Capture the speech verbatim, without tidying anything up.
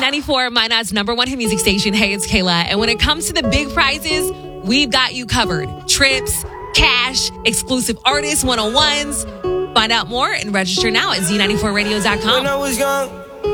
ninety-four, Minot's number one hit music station. Hey, it's Kayla. And when it comes to the big prizes, we've got you covered. Trips, cash, exclusive artist one-on-ones. Find out more and register now at Z ninety-four radio dot com. When I was young,